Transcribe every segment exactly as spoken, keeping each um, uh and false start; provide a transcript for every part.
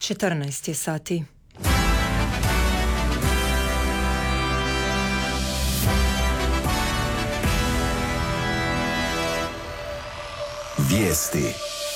četrnaest je sati. Vijesti.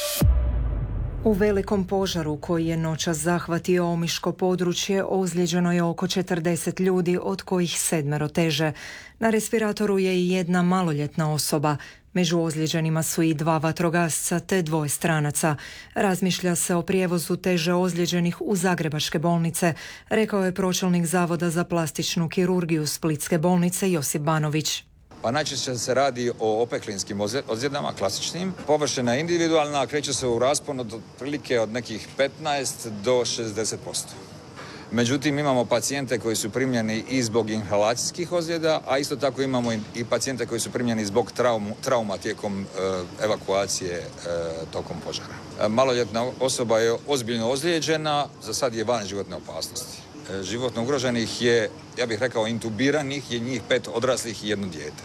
U velikom požaru koji je noćas zahvatio omiško područje ozlijeđeno je oko četrdeset ljudi, od kojih sedmero teže. Na respiratoru je i jedna maloljetna osoba. Među ozlijeđenima su i dva vatrogasca te dvoje stranaca. Razmišlja se o prijevozu teže ozlijeđenih u zagrebačke bolnice, rekao je pročelnik Zavoda za plastičnu kirurgiju Splitske bolnice Josip Banović. Pa najčešće se radi o opeklinskim ozljedama, klasičnim. Površina je individualna, kreće se u raspon od otprilike od nekih petnaest do šezdeset posto. Međutim, imamo pacijente koji su primljeni i zbog inhalacijskih ozljeda, a isto tako imamo i pacijente koji su primljeni zbog traumu, trauma tijekom e, evakuacije e, tokom požara. E, maloljetna osoba je ozbiljno ozlijeđena, za sad je van životne opasnosti. E, životno ugroženih je, ja bih rekao, intubiranih je njih pet odraslih i jedno dijete.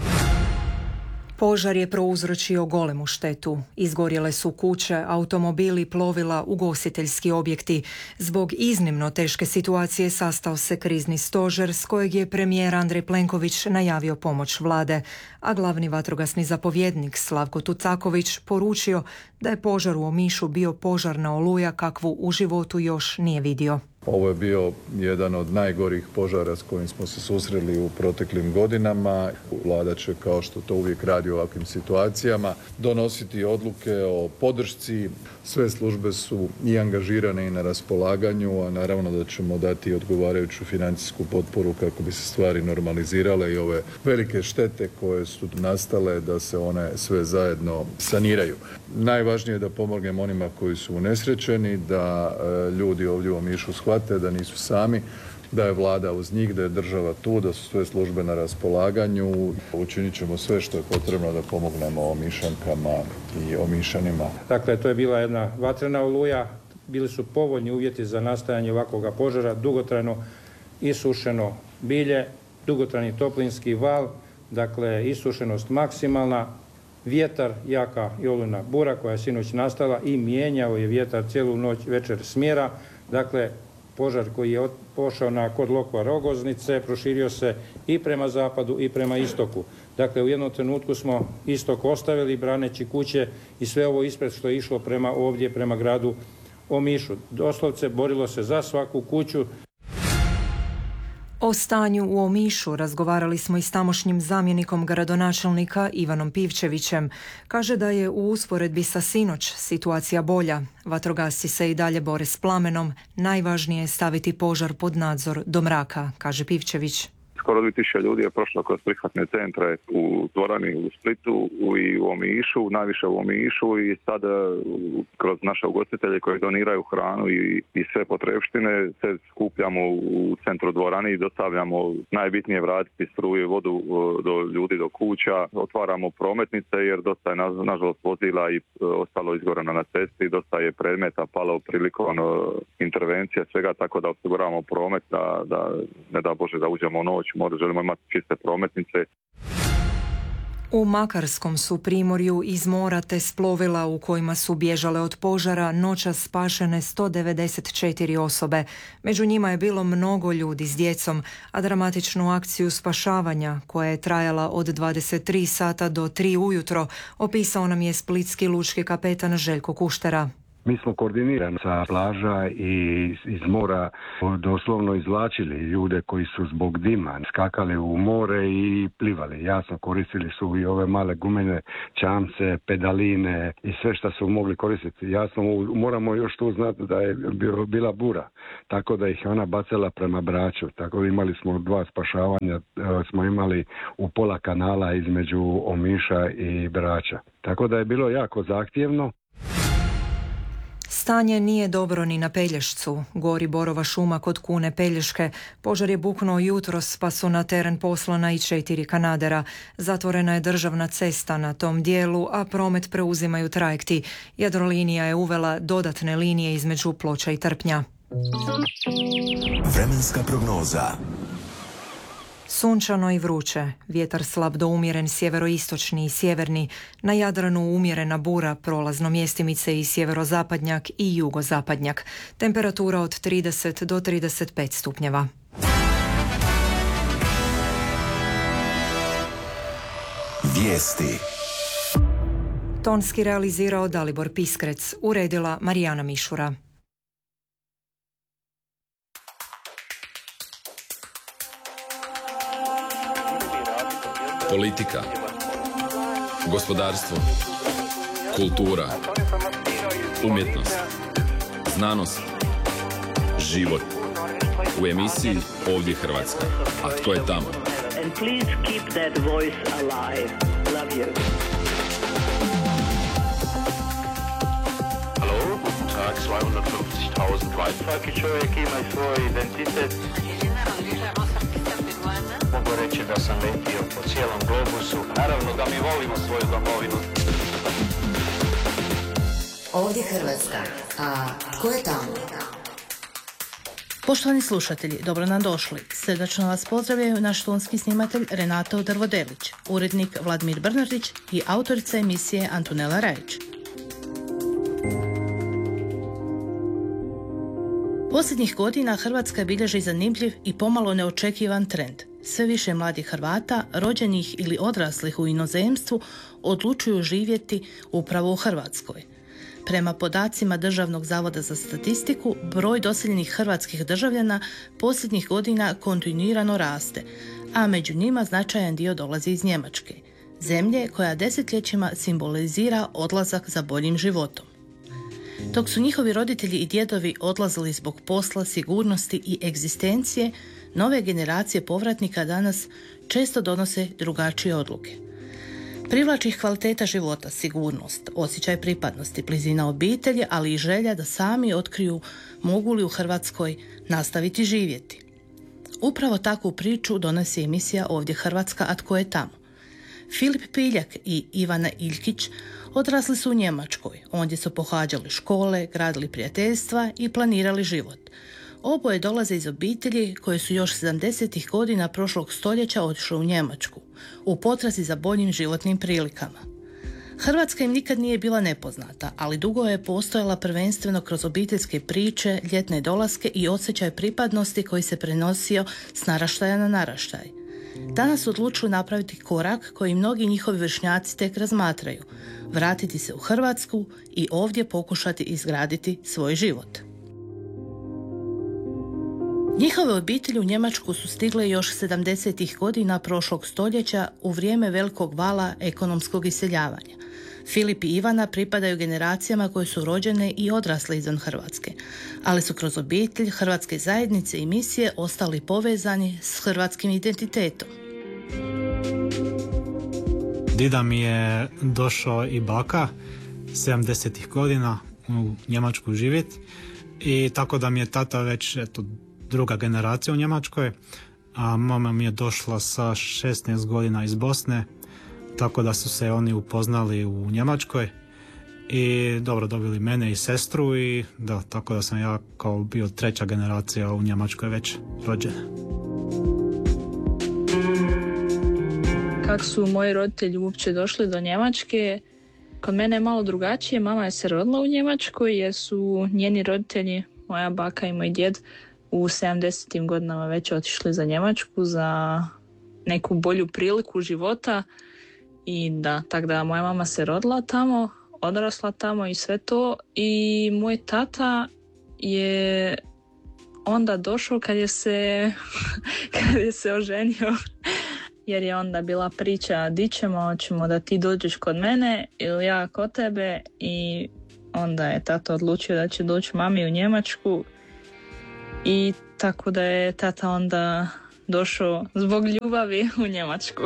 Požar je prouzročio golemu štetu. Izgorjele su kuće, automobili, plovila, ugostiteljski objekti. Zbog iznimno teške situacije sastao se krizni stožer s kojeg je premijer Andrej Plenković najavio pomoć vlade, a glavni vatrogasni zapovjednik Slavko Tucaković poručio da je požar u Omišu bio požarna oluja kakvu u životu još nije vidio. Ovo je bio jedan od najgorih požara s kojim smo se susreli u proteklim godinama. Vlada će, kao što to uvijek radi u ovakvim situacijama, donositi odluke o podršci. Sve službe su i angažirane i na raspolaganju, a naravno da ćemo dati odgovarajuću financijsku potporu kako bi se stvari normalizirale i ove velike štete koje su nastale da se one sve zajedno saniraju. Najvažnije je da pomognemo onima koji su unesrećeni, da e, ljudi ovdje u Omišu shvate da nisu sami, da je vlada uz njih, da je država tu, da su sve službe na raspolaganju. Učinit ćemo sve što je potrebno da pomognemo Omišankama i Omišanima. Dakle, to je bila jedna vatrena oluja, bili su povoljni uvjeti za nastajanje ovakvoga požara, dugotrajno isušeno bilje, dugotrajni toplinski val, dakle isušenost maksimalna, vjetar, jaka i olujna bura koja je sinoć nastala i mijenjao je vjetar cijelu noć, večer smjera. Dakle, požar koji je pošao na kod Lokva Rogoznice proširio se i prema zapadu i prema istoku. Dakle, u jednom trenutku smo istok ostavili braneći kuće i sve ovo ispred što je išlo prema ovdje, prema gradu Omišu. Doslovce borilo se za svaku kuću. O stanju u Omišu razgovarali smo i s tamošnjim zamjenikom gradonačelnika Ivanom Pivčevićem. Kaže da je u usporedbi sa sinoć situacija bolja. Vatrogasci se i dalje bore s plamenom. Najvažnije je staviti požar pod nadzor do mraka, kaže Pivčević. Skoro dvije tisuće ljudi je prošlo kroz prihvatne centre u Dvorani, u Splitu i u Omišu, najviše u Omišu i sada kroz naše ugostitelje koji doniraju hranu i, i sve potrepštine se skupljamo u centru Dvorani i dostavljamo najbitnije vratiti struju i vodu do ljudi, do kuća. Otvaramo prometnice jer dosta je nažalost vozila i ostalo izgoreno na cesti, dosta je predmeta palo prilikom intervencije svega, tako da osiguravamo promet da, da ne da Bože da uđemo u noć. Možda želimo imati čiste prometnice. U Makarskom su primorju iz mora te s plovila u kojima su bježale od požara noćas spašene sto devedeset četiri osobe. Među njima je bilo mnogo ljudi s djecom, a dramatičnu akciju spašavanja, koja je trajala od dvadeset tri sata do tri ujutro, opisao nam je splitski lučki kapetan Željko Kuštera. Mi smo koordinirani sa plaža i iz mora doslovno izvlačili ljude koji su zbog dima skakali u more i plivali. Jasno, koristili su i ove male gumene čamce, pedaline i sve što su mogli koristiti. Jasno, moramo još tu znati da je bila bura, tako da ih je ona bacala prema Braču. Tako da imali smo dva spašavanja, smo imali u pola kanala između Omiša i Brača. Tako da je bilo jako zahtjevno. Stanje nije dobro ni na Pelješcu. Gori borova šuma kod Kune Pelješke. Požar je buknuo jutros pa su na teren poslana i četiri kanadera. Zatvorena je državna cesta na tom dijelu, a promet preuzimaju trajekti. Jadrolinija je uvela dodatne linije između Ploča i Trpnja. Vremenska prognoza. Sunčano i vruće, vjetar slab do umjeren sjeveroistočni i sjeverni, na Jadranu umjerena bura, prolazno mjestimice i sjeverozapadnjak i jugozapadnjak. Temperatura od trideset do trideset pet stupnjeva. Vijesti. Tonski realizirao Dalibor Piskrec, uredila Marijana Mišura. Politika, gospodarstvo, kultura, umjetnost, znanost, život. U emisiji Ovdje Hrvatska. A tko je tamo? And please keep that voice alive. Love you. Hallo, guten Tag, zweihundertfünfzigtausend Leute. Svaki čovjek ima svoj identitet. Mogu reći da sam letio po cijelom globusu. Naravno da mi volimo svoju domovinu. Ovdje Hrvatska. A tko je tamo? Poštovani slušatelji, dobro nam došli. Srdačno vas pozdravljaju naš tonski snimatelj Renato Drvodelić, urednik Vladimir Brnardić i autorica emisije Antonela Rajić. Posljednjih godina Hrvatska bilježi zanimljiv i pomalo neočekivan trend. Sve više mladih Hrvata, rođenih ili odraslih u inozemstvu, odlučuju živjeti upravo u Hrvatskoj. Prema podacima Državnog zavoda za statistiku, broj doseljenih hrvatskih državljana posljednjih godina kontinuirano raste, a među njima značajan dio dolazi iz Njemačke, zemlje koja desetljećima simbolizira odlazak za boljim životom. Dok su njihovi roditelji i djedovi odlazili zbog posla, sigurnosti i egzistencije, nove generacije povratnika danas često donose drugačije odluke. Privlači ih kvaliteta života, sigurnost, osjećaj pripadnosti, blizina obitelji, ali i želja da sami otkriju mogu li u Hrvatskoj nastaviti živjeti. Upravo takvu priču donosi emisija Ovdje Hrvatska, a tko je tamo. Filip Piljak i Ivana Iljkić odrasli su u Njemačkoj, ondje su pohađali škole, gradili prijateljstva i planirali život. Oboje dolaze iz obitelji koje su još sedamdesetih godina prošlog stoljeća otišle u Njemačku, u potrazi za boljim životnim prilikama. Hrvatska im nikad nije bila nepoznata, ali dugo je postojala prvenstveno kroz obiteljske priče, ljetne dolaske i osjećaj pripadnosti koji se prenosio s naraštaja na naraštaj. Danas odlučuju napraviti korak koji mnogi njihovi vršnjaci tek razmatraju, vratiti se u Hrvatsku i ovdje pokušati izgraditi svoj život. Njihove obitelji u Njemačku su stigle još sedamdesetih godina prošlog stoljeća u vrijeme velikog vala ekonomskog iseljavanja. Filip i Ivana pripadaju generacijama koje su rođene i odrasle izvan Hrvatske, ali su kroz obitelj, hrvatske zajednice i misije ostali povezani s hrvatskim identitetom. Dida mi je došao i baka sedamdesetih godina u Njemačku živjeti i tako da mi je tata već eto, druga generacija u Njemačkoj, a mama mi je došla sa šesnaest godina iz Bosne, tako da su se oni upoznali u Njemačkoj i dobro dobili mene i sestru i da, tako da sam ja kao bio treća generacija u Njemačkoj već rođena. Kako su moji roditelji uopće došli do Njemačke, kod mene je malo drugačije. Mama je se rodila u Njemačkoj jer su njeni roditelji, moja baka i moj djed, u sedamdesetim godinama već otišli za Njemačku za neku bolju priliku života i da, tako da moja mama se rodila tamo, odrasla tamo i sve to i moj tata je onda došao kad je se, kad je se oženio jer je onda bila priča di ćemo, hoćemo da ti dođeš kod mene ili ja kod tebe i onda je tata odlučio da će doći mami u Njemačku. I tako da je tata onda došao zbog ljubavi u Njemačku.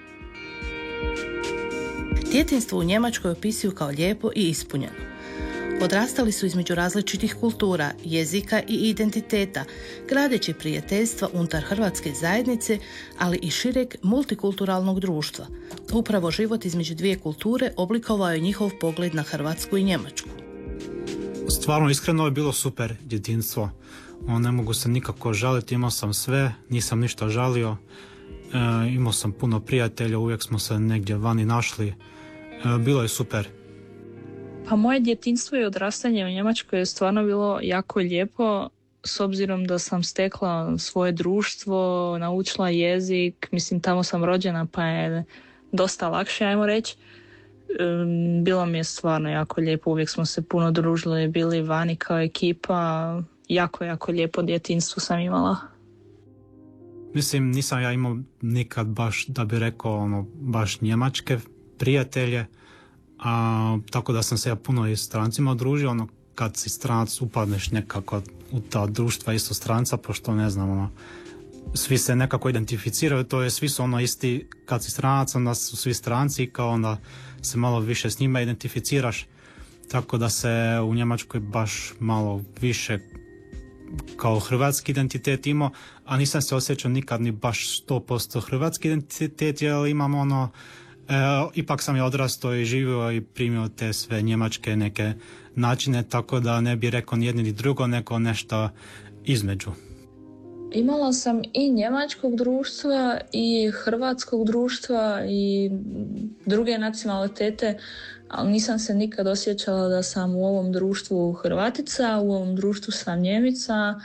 Djetinjstvo u Njemačkoj opisuju kao lijepo i ispunjeno. Odrastali su između različitih kultura, jezika i identiteta, gradeći prijateljstva unutar hrvatske zajednice, ali i šireg multikulturalnog društva. Upravo život između dvije kulture oblikovao je njihov pogled na Hrvatsku i Njemačku. Stvarno, iskreno je bilo super djetinjstvo. Ne mogu se nikako žaliti, imao sam sve, nisam ništa žalio imao sam puno prijatelja, uvijek smo se negdje vani našli. E, bilo je super. Pa moje djetinjstvo i odrastanje u Njemačkoj je stvarno bilo jako lijepo, s obzirom da sam stekla svoje društvo, naučila jezik, mislim tamo sam rođena pa je dosta lakše, ajmo reći. Bilo mi je stvarno jako lijepo, uvijek smo se puno družili, bili vani kao ekipa, jako, jako lijepo djetinjstvo sam imala. Mislim, nisam ja imao nikad baš, da bi rekao, ono, baš njemačke prijatelje, a, tako da sam se ja puno i strancima družio, ono, kad si stranac upadneš nekako u ta društva isto stranca, pošto ne znam, ono, svi se nekako identificiraju, to je svi su ono isti, kad si stranac, onda su svi stranci, kao onda se malo više s njima identificiraš, tako da se u Njemačkoj baš malo više kao hrvatski identitet imao, a nisam se osjećao nikad ni baš sto posto hrvatski identitet, jer imam ono, e, ipak sam je odrastao i živio i primio te sve njemačke neke načine, tako da ne bi rekao ni jedno ni drugo, nego nešto između. Imala sam i njemačkog društva i hrvatskog društva i druge nacionalitete, ali nisam se nikad osjećala da sam u ovom društvu Hrvatica, u ovom društvu sam Njemica.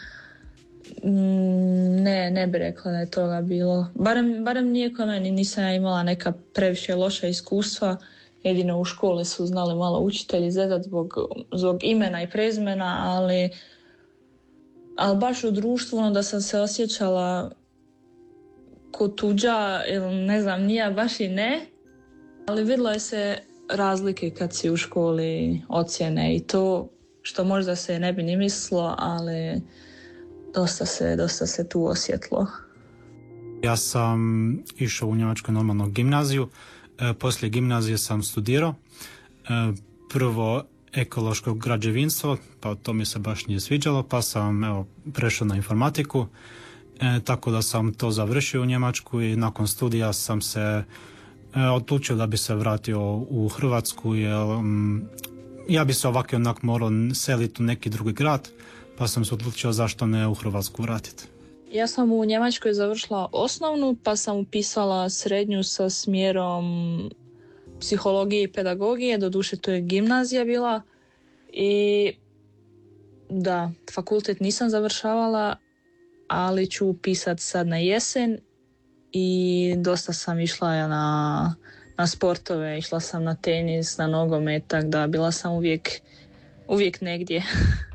Ne, ne bi rekla da je toga bilo. Barem, barem nije kod meni, nisam ja imala neka previše loša iskustva. Jedino u školi su znali malo učitelji zezat zbog, zbog imena i prezimena, ali, ali baš u društvu ono da sam se osjećala ko tuđa, ili ne znam, nije baš i ne, ali vidjelo je se razlike kad si u školi, ocjene i to što možda se ne bi ni mislilo, ali dosta se, dosta se tu osjetilo. Ja sam išao u Njemačku normalno gimnaziju, e, poslije gimnazije sam studirao, e, prvo ekološko građevinstvo, pa to mi se baš nije sviđalo, pa sam evo, prešao na informatiku, e, tako da sam to završio u Njemačku i nakon studija sam se e, odlučio da bi se vratio u Hrvatsku, jer m, ja bi se ovako onak morao seliti u neki drugi grad, pa sam se odlučio zašto ne u Hrvatsku vratiti. Ja sam u Njemačkoj završila osnovnu, pa sam upisala srednju sa smjerom psihologije i pedagogije, doduše to je gimnazija bila. I da, fakultet nisam završavala, ali ću upisati sad na jesen i dosta sam išla na, na sportove, išla sam na tenis, na nogomet, tako da bila sam uvijek, uvijek negdje.